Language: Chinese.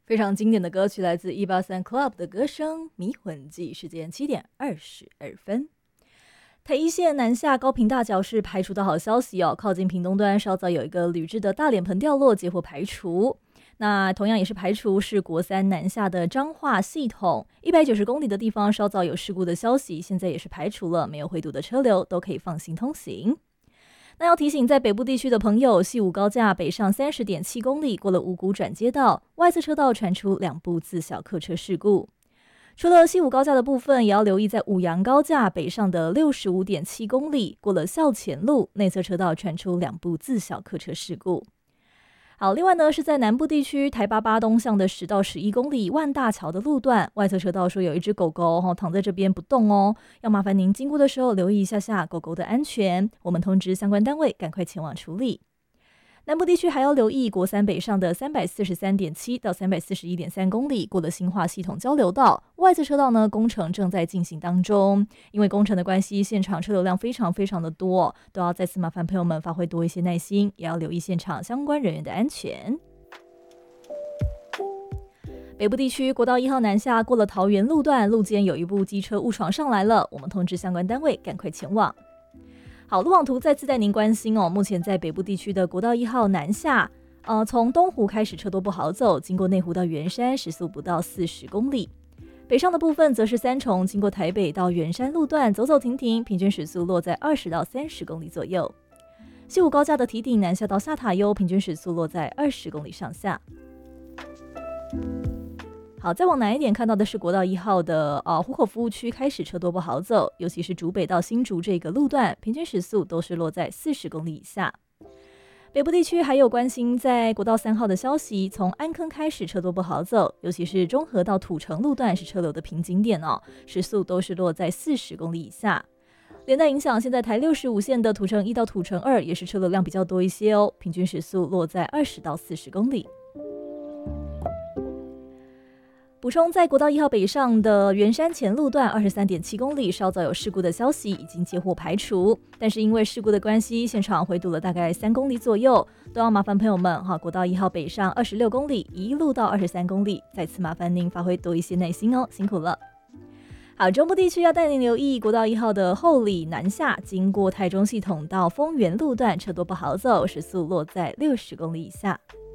非常经典的歌曲来自183 Club 的歌声《迷魂记》，时间7点22分。台一线南下高屏大桥是排除的好消息哦，靠近屏东端稍早有一个铝制的大脸盆掉落，结果排除。那同样也是排除是国三南下的彰化系统190公里的地方稍早有事故的消息，现在也是排除了，没有回堵的车流都可以放心通行。那要提醒在北部地区的朋友，西武高架北上30.7公里，过了五股转接道，外侧车道传出2部自小客车事故。除了西武高架的部分，也要留意在五杨高架北上的65.7公里，过了校前路，内侧车道传出2部自小客车事故。好，另外呢是在南部地区台88东向的10到11公里万大桥的路段，外侧车道说有一只狗狗躺在这边不动哦，要麻烦您经过的时候留意一下狗狗的安全，我们通知相关单位赶快前往处理。南部地区还要留意国三北上的343.7到341.3公里，过了新化系统交流道，外侧车道呢工程正在进行当中，因为工程的关系，现场车流量非常非常的多，都要再次麻烦朋友们发挥多一些耐心，也要留意现场相关人员的安全。北部地区国道1号南下过了桃园路段，路肩有一部机车误闯上来了，我们通知相关单位赶快前往。好，路网图再次带您关心哦。目前在北部地区的国道1号南下，从东湖开始车多不好走，经过内湖到圆山时速不到40公里。北上的部分则是三重，经过台北到圆山路段走走停停，平均时速落在20到30公里左右。西武高架的堤顶南下到下塔悠，平均时速落在20公里上下。好，再往南一点看到的是国道1号的湖口服务区开始车多不好走，尤其是竹北到新竹这个路段，平均时速都是落在40公里以下。北部地区还有关心在国道3号的消息，从安坑开始车多不好走，尤其是中和到土城路段是车流的瓶颈点哦，时速都是落在40公里以下。连带影响，现在台65线的土城1到土城2也是车流量比较多一些哦，平均时速落在20到40公里。补充，在国道1号北上的圆山前路段23.7公里，稍早有事故的消息，已经接获排除。但是因为事故的关系，现场回堵了大概3公里左右，都要麻烦朋友们国道1号北上26公里，一路到23公里，再次麻烦您发挥多一些耐心哦，辛苦了。好，中部地区要带您留意国道1号的后里南下，经过台中系统到丰原路段，车多不好走，时速落在60公里以下。